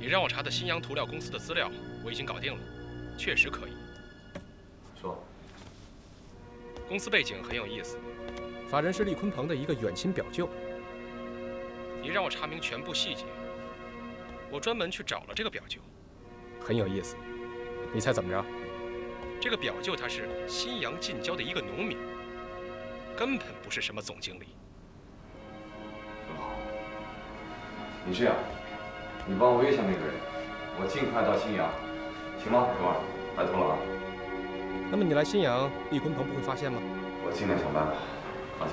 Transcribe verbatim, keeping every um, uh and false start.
你让我查的新阳涂料公司的资料，我已经搞定了，确实可以。 说。 公司背景很有意思， 法人是厉鲲鹏的一个远亲表舅。 你让我查明全部细节，我专门去找了这个表舅。 很有意思，你猜怎么着？ 这个表舅他是新阳近郊的一个农民，根本不是什么总经理。 很好，你这样，你帮我约一下那个人，我尽快到新阳，行吗，哥们儿？拜托了啊。 那么你来新阳，厉鲲鹏不会发现吗？ 我尽量想办法。